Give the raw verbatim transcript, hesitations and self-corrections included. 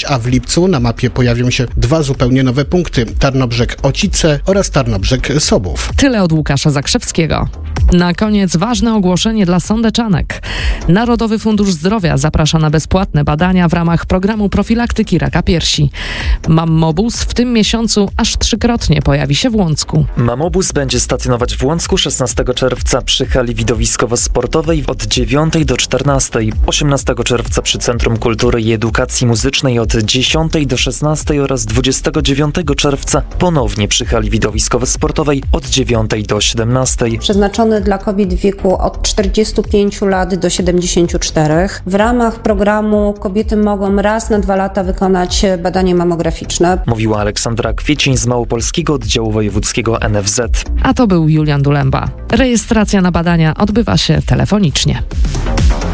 rozwijać, a w lipcu na mapie pojawią się dwa zupełnie nowe punkty: Tarnobrzeg-Ocice oraz Tarnobrzeg-Sobów. Tyle od Łukasza Zakrzewskiego. Na koniec ważne ogłoszenie dla sądeczanek. Narodowy Fundusz Zdrowia zaprasza na bezpłatne badania w ramach programu profilaktyki raka piersi. Mammobus w tym miesiącu aż trzykrotnie pojawi się w Łącku. Mammobus będzie stacjonować w Łącku szesnastego czerwca przy hali widowiskowo-sportowej od dziewiątej do czternastej, osiemnastego czerwca przy Centrum Kultury i Edukacji Muzycznej od dziesiątej do szesnastej oraz dwudziestego dziewiątego czerwca ponownie przy hali widowiskowo-sportowej od dziewiątej do siedemnastej. Przeznaczony dla kobiet w wieku od czterdziestu pięciu lat do siedemdziesięciu czterech. W ramach programu kobiety mogą raz na dwa lata wykonać badanie mammograficzne. Mówiła Aleksandra Kwiecień z Małopolskiego Oddziału Wojewódzkiego N F Z. A to był Julian Dulemba. Rejestracja na badania odbywa się telefonicznie.